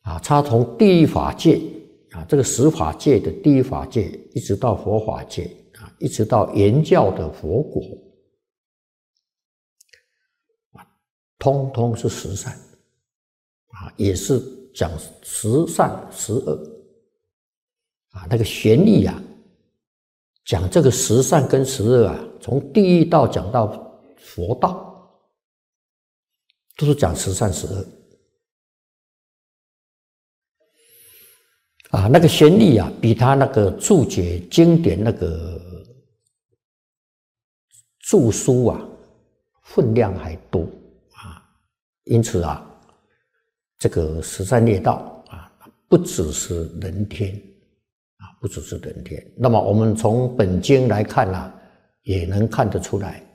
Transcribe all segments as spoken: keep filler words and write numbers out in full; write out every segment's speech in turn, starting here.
啊，他从第一法界啊，这个十法界的第一法界，一直到佛法界啊，一直到原教的佛国啊，通通是十善啊，也是讲十善十恶啊，那个玄义啊，讲这个十善跟十恶啊，从地狱道讲到佛道，都是讲十善十恶啊。那个玄义啊，比他那个注解经典那个注书啊，分量还多啊。因此啊，这个十善业道啊，不只是人天啊，不只是人天。那么我们从本经来看啊，也能看得出来，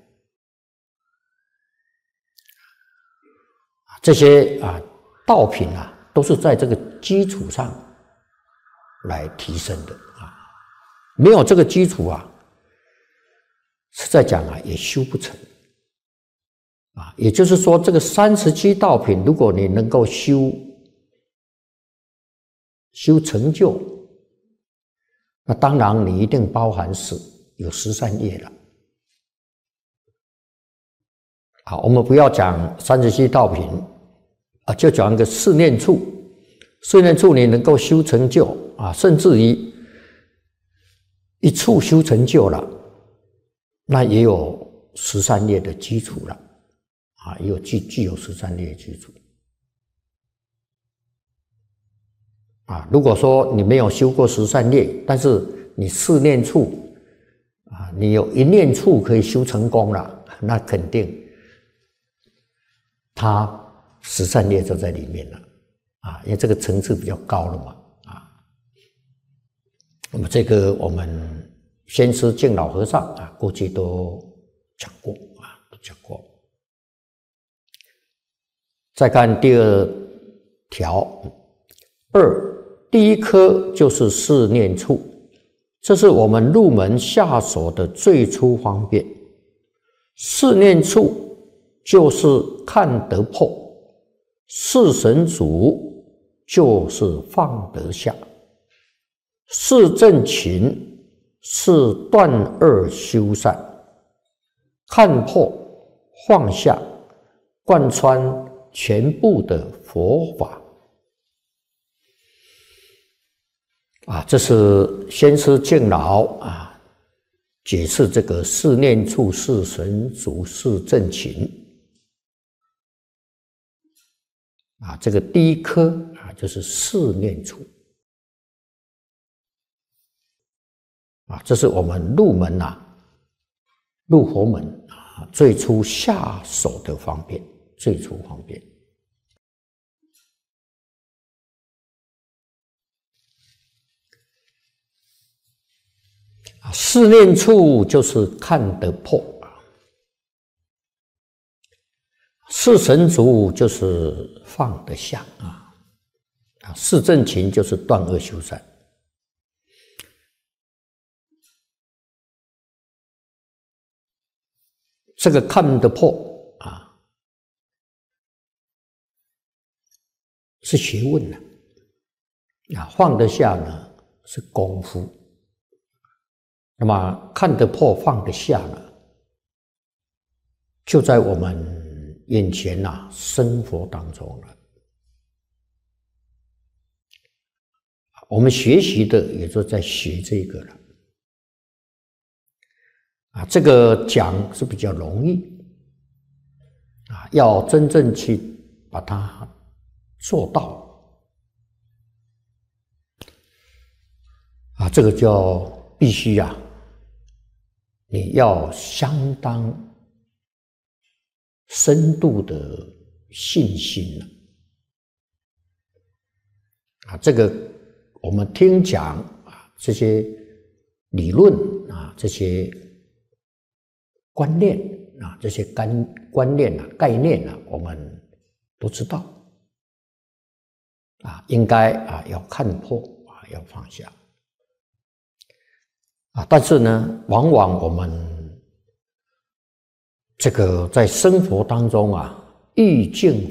这些啊道品啊，都是在这个基础上来提升的啊。没有这个基础啊，实在讲啊，也修不成啊。也就是说，这个三十七道品，如果你能够修修成就，那当然你一定包含是有十善业了。好，我们不要讲三十七道品啊，就讲一个四念处。四念处你能够修成就啊，甚至于一处修成就了，那也有十善业的基础了啊，也有具具有十善业的基础啊。如果说你没有修过十善业，但是你四念处啊，你有一念处可以修成功了，那肯定他十善业就在里面了啊，因为这个层次比较高了嘛啊。那么这个我们先师净老和尚啊，过去都讲过啊，都讲过。再看第二条，二，第一科就是四念处，这是我们入门下手的最初方便。四念处就是看得破，四神足就是放得下，四正勤是断恶修善，看破放下，贯穿全部的佛法啊。这是先师净老啊解释这个四念处、四神足、四正勤啊，这个第一科啊就是四念处啊，这是我们入门啊，入佛门啊最初下手的方便，最初方便啊。四念处就是看得破，四神足就是放得下啊，啊，四正勤就是断恶修善。这个看得破啊，是学问呢啊，放得下呢是功夫。那么看得破、放得下呢，就在我们眼前呐、啊，生活当中了。我们学习的也就在学这个了啊，这个讲是比较容易啊，要真正去把它做到啊，这个叫必须啊，你要相当深度的信心了啊。这个我们听讲啊，这些理论啊，这些观念啊，这些观观念啊、概念啊，我们都知道啊，应该啊要看破啊，要放下啊。但是呢，往往我们这个在生活当中啊，遇境